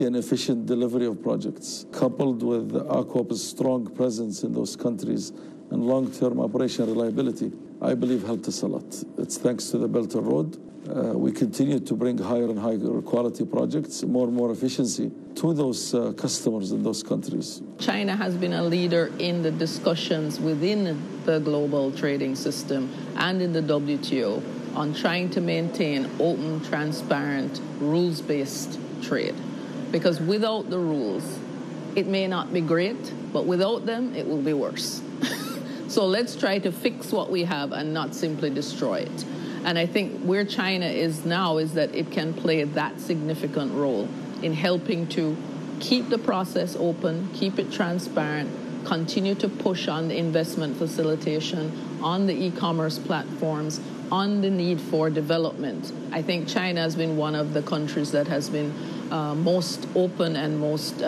and efficient delivery of projects, coupled with Aquapa's strong presence in those countries and long-term operation reliability, I believe helped us a lot. It's thanks to the Belt and Road. We continue to bring higher and higher quality projects, more and more efficiency to those customers in those countries. China has been a leader in the discussions within the global trading system and in the WTO on trying to maintain open, transparent, rules-based trade. Because without the rules, it may not be great, but without them, it will be worse. So let's try to fix what we have and not simply destroy it. And I think where China is now is that it can play that significant role in helping to keep the process open, keep it transparent, continue to push on the investment facilitation, on the e-commerce platforms, on the need for development. I think China has been one of the countries that has been most open and most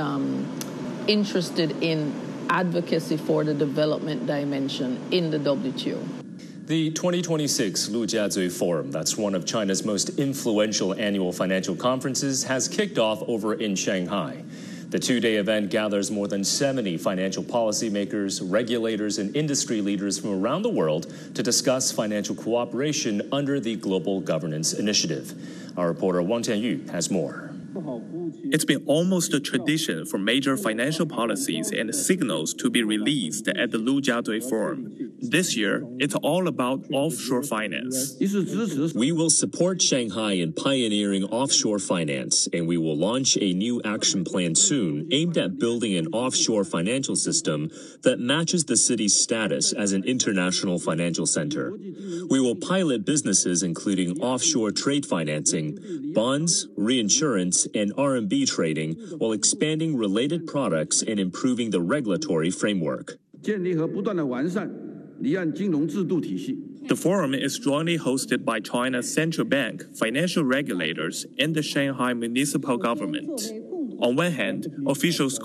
interested in advocacy for the development dimension in the WTO. The 2026 Lujiazui Forum, that's one of China's most influential annual financial conferences, has kicked off over in Shanghai. The two-day event gathers more than 70 financial policymakers, regulators, and industry leaders from around the world to discuss financial cooperation under the Global Governance Initiative. Our reporter Wang Tianyu has more. It's been almost a tradition for major financial policies and signals to be released at the Lujiazui Forum. This year, it's all about offshore finance. We will support Shanghai in pioneering offshore finance, and we will launch a new action plan soon aimed at building an offshore financial system that matches the city's status as an international financial center. We will pilot businesses including offshore trade financing, bonds, reinsurance, and RMB trading while expanding related products and improving the regulatory framework. The forum is jointly hosted by China's central bank, financial regulators, and the Shanghai municipal government. On one hand, officials